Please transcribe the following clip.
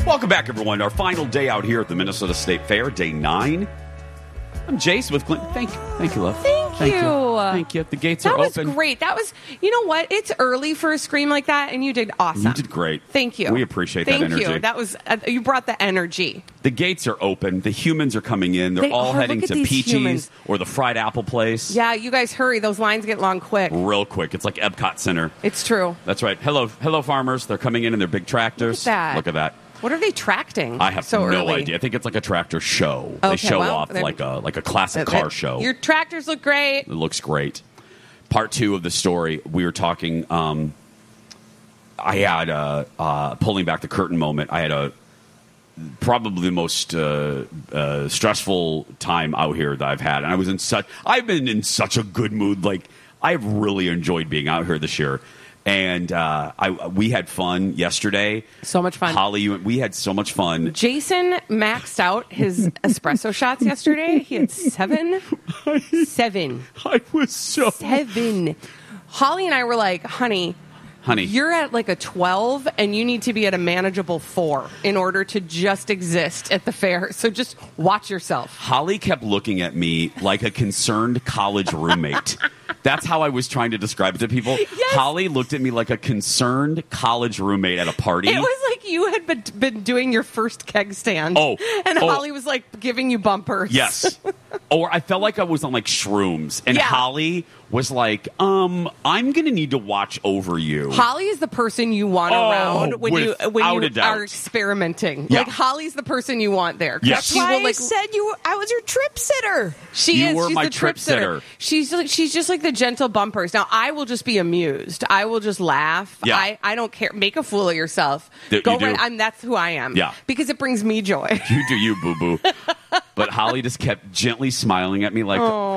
Welcome back, everyone. Our final day out here at the Minnesota State Fair, day 9. I'm Jason with Clinton. Thank you, love. Thank you. Thank you. The gates are open. That was great. That was, you know what? It's early for a scream like that, and you did awesome. You did great. Thank you. We appreciate that energy. Thank you. That was, you brought the energy. The gates are open. The humans are coming in. They're all heading to Peachy's or the fried apple place. Yeah, you guys hurry. Those lines get long quick. Real quick. It's like Epcot Center. It's true. That's right. Hello, farmers. They're coming in their big tractors. Look at that. What are they tracting? I have so no early? idea. I think it's like a tractor show. Okay, they show off well, like a classic car show. Your tractors look great. It looks great. Part 2 of the story, we were talking. I had pulling back the curtain moment. I had probably the most stressful time out here that I've had, and I've been in such a good mood. Like, I've really enjoyed being out here this year. And we had fun yesterday. So much fun. Holly, we had so much fun. Jason maxed out his espresso shots yesterday. He had 7. 7. I was so... 7. Holly and I were like, honey, you're at like a 12 and you need to be at a manageable 4 in order to just exist at the fair. So just watch yourself. Holly kept looking at me like a concerned college roommate. That's how I was trying to describe it to people. Yes. Holly looked at me like a concerned college roommate at a party. It was like you had been doing your first keg stand. And Holly was like giving you bumpers. Yes. Or I felt like I was on like shrooms. And Holly was like, I'm going to need to watch over you. Holly is the person you want around when you are experimenting. Yeah. Like, Holly's the person you want there. Yes. That's why I said I was your trip sitter. She's my the trip sitter. She's just like the gentle bumpers. Now, I will just be amused. I will just laugh. Yeah. I don't care. Make a fool of yourself. Go right. That's who I am. Yeah. Because it brings me joy. You do you, boo-boo. But Holly just kept gently smiling at me like...